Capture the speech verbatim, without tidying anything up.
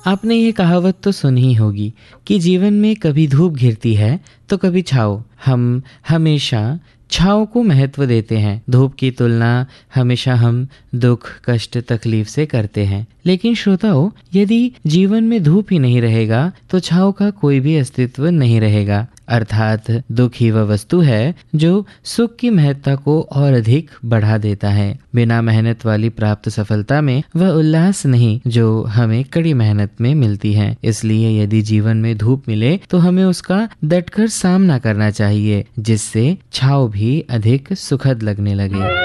आपने ये कहावत तो सुनी ही होगी कि जीवन में कभी धूप घिरती है तो कभी छाँव। हम हमेशा छाँव को महत्व देते हैं। धूप की तुलना हमेशा हम दुख, कष्ट, तकलीफ से करते हैं। लेकिन श्रोताओं, यदि जीवन में धूप ही नहीं रहेगा तो छाँव का कोई भी अस्तित्व नहीं रहेगा। अर्थात दुख ही वह वस्तु है जो सुख की महत्ता को और अधिक बढ़ा देता है। बिना मेहनत वाली प्राप्त सफलता में वह उल्लास नहीं जो हमें कड़ी मेहनत में मिलती है। इसलिए यदि जीवन में धूप मिले तो हमें उसका डटकर सामना करना चाहिए, जिससे छाँव भी अधिक सुखद लगने लगे।